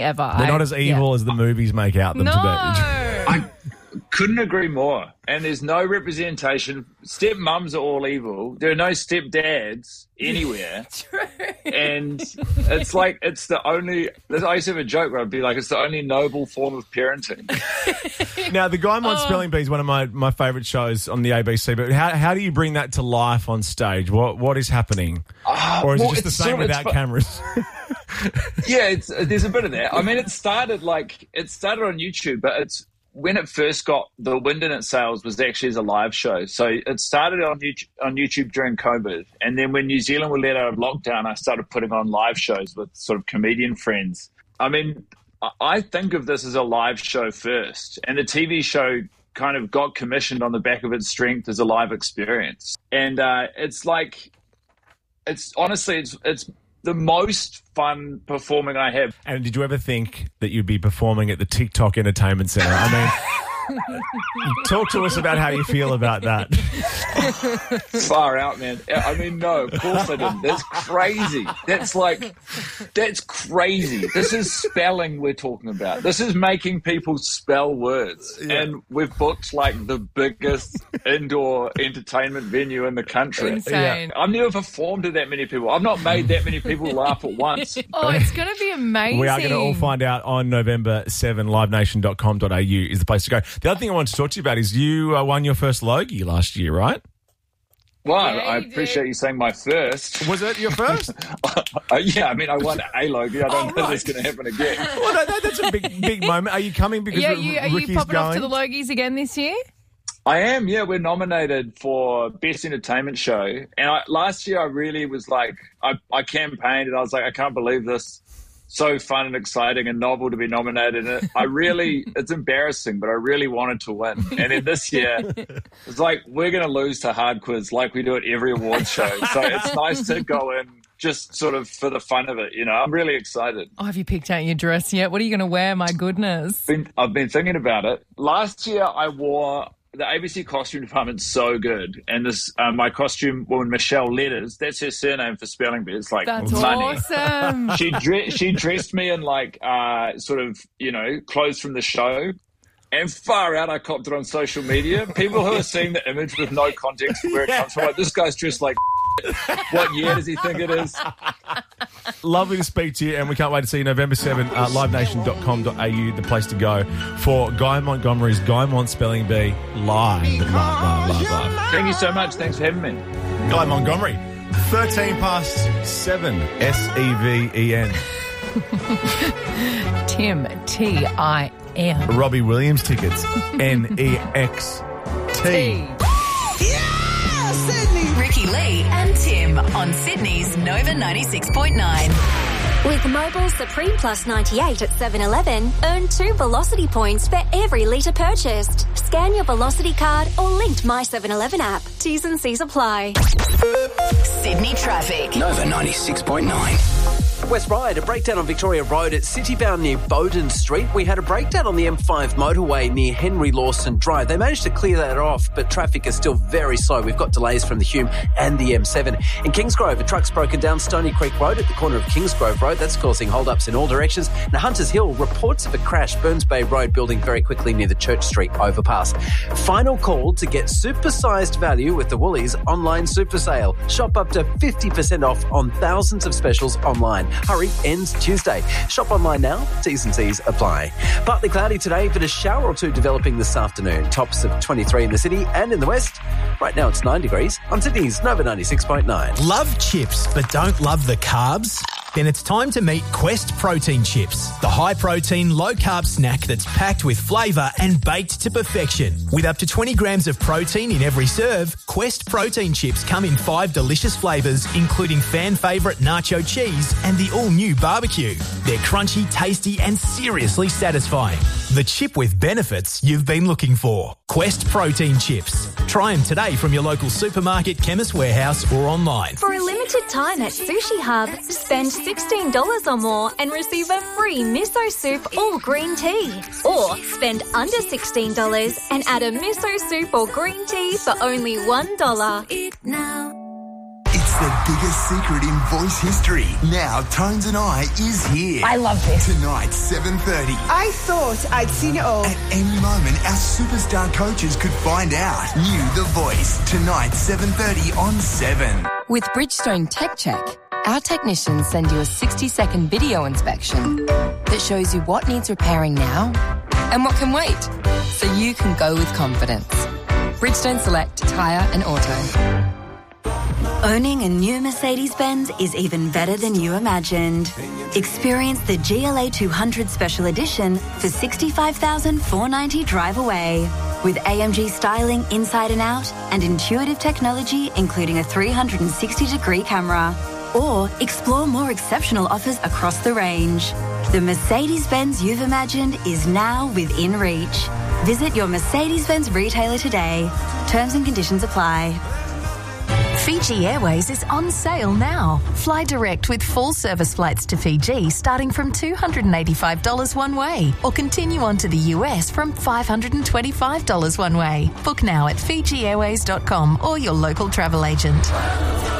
ever. They're not as evil as the movies make out them to be. I couldn't agree more. And there's no representation. Stepmoms are all evil. There are no stepdads anywhere. True. And it's like, it's the only, I used to have a joke where I'd be like, it's the only noble form of parenting. Now, The Guymon Spelling Bee is one of my favourite shows on the ABC, but how do you bring that to life on stage? What is happening? Or is it just the same without cameras? Yeah, there's a bit of that. I mean, it started on YouTube, but when it first got the wind in its sails was actually as a live show. So it started on YouTube during COVID. And then when New Zealand were let out of lockdown, I started putting on live shows with sort of comedian friends. I mean, I think of this as a live show first. And the TV show kind of got commissioned on the back of its strength as a live experience. And it's the most fun performing I have. And did you ever think that you'd be performing at the TikTok Entertainment Centre? I mean, talk to us about how you feel about that. Far out, man. I mean, no, of course I didn't. That's crazy. That's crazy. This is spelling we're talking about. This is making people spell words. Yeah. And we've booked like the biggest indoor entertainment venue in the country. Insane. Yeah. I've never performed to that many people. I've not made that many people laugh at once. Oh, it's going to be amazing. We are going to all find out on November 7. livenation.com.au is the place to go. The other thing I wanted to talk to you about is you won your first Logie last year, right? Well, yeah, I appreciate you saying my first. Was it your first? Yeah, I mean, I won a Logie. I don't know if it's going to happen again. Well, that's a big moment. Are you coming because are Ricky's you popping going? off to the Logies again this year? I am, yeah. We're nominated for Best Entertainment Show. And last year I really was like, I campaigned and I was like, I can't believe this. So fun and exciting and novel to be nominated. And it's embarrassing, but I really wanted to win. And then this year, it's like, we're going to lose to Hard Quiz like we do at every awards show. So it's nice to go in just sort of for the fun of it, you know. I'm really excited. Oh, have you picked out your dress yet? What are you going to wear? My goodness. I've been thinking about it. Last year I wore... The ABC costume department's so good. And this, my costume woman, Michelle Letters, that's her surname for Spelling Bee. It's like that's money. Awesome. She dressed me in like, sort of, you know, clothes from the show. And far out, I copped it on social media. People who are seeing the image with no context of where it comes from, like, this guy's dressed like what year does he think it is? Lovely to speak to you, and we can't wait to see you November 7, livenation.com.au, the place to go for Guy Montgomery's Guymon Spelling Bee live. Thank you so much. Thanks for having me. Guy Montgomery, 13 past 7, SEVEN. Tim, TIM. Robbie Williams tickets, NEXT. Ricky Lee and Tim on Sydney's Nova 96.9. With Mobile's Supreme Plus 98 at 7-Eleven, earn 2 Velocity points for every litre purchased. Scan your Velocity card or linked My 7-Eleven app. T's and C's apply. Sydney traffic. Nova 96.9. West Ryde, a breakdown on Victoria Road at Citybound near Bowden Street. We had a breakdown on the M5 motorway near Henry Lawson Drive. They managed to clear that off, but traffic is still very slow. We've got delays from the Hume and the M7. In Kingsgrove, a truck's broken down Stony Creek Road at the corner of Kingsgrove Road. That's causing hold-ups in all directions. Now, Hunters Hill, reports of a crash, Burns Bay Road building very quickly near the Church Street overpass. Final call to get super-sized value with the Woolies online super sale. Shop up to 50% off on thousands of specials online. Hurry, ends Tuesday. Shop online now. T's and C's apply. Partly cloudy today, but a shower or two developing this afternoon. Tops of 23 in the city and in the west. Right now it's 9 degrees on Sydney's Nova 96.9. Love chips but don't love the carbs? Then it's time to meet Quest Protein Chips, the high-protein, low-carb snack that's packed with flavour and baked to perfection. With up to 20 grams of protein in every serve, Quest Protein Chips come in 5 delicious flavours, including fan-favourite nacho cheese and the all-new barbecue. They're crunchy, tasty and seriously satisfying. The chip with benefits you've been looking for. Quest Protein Chips. Try them today from your local supermarket, Chemist Warehouse or online. For a limited time at Sushi Hub, spend $16 or more and receive a free miso soup or green tea. Or spend under $16 and add a miso soup or green tea for only $1. It's the The biggest secret in voice history. Now, Tones and I is here. I love this. Tonight, 7:30. I thought I'd seen it all. At any moment, our superstar coaches could find out. New The Voice. Tonight, 7:30 on 7. With Bridgestone Tech Check, our technicians send you a 60-second video inspection that shows you what needs repairing now and what can wait, so you can go with confidence. Bridgestone Select Tyre and Auto. Owning a new Mercedes-Benz is even better than you imagined. Experience the GLA 200 Special Edition for $65,490 drive away. With AMG styling inside and out and intuitive technology including a 360-degree camera. Or explore more exceptional offers across the range. The Mercedes-Benz you've imagined is now within reach. Visit your Mercedes-Benz retailer today. Terms and conditions apply. Fiji Airways is on sale now. Fly direct with full service flights to Fiji starting from $285 one way, or continue on to the US from $525 one way. Book now at FijiAirways.com or your local travel agent.